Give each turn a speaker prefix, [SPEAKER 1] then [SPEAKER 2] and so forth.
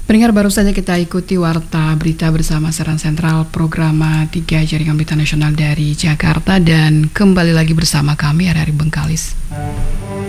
[SPEAKER 1] Pendengar, baru saja kita ikuti Warta Berita bersama Siaran Sentral Programa 3 Jaringan Berita Nasional dari Jakarta, dan kembali lagi bersama kami Hari-Hari Bengkalis.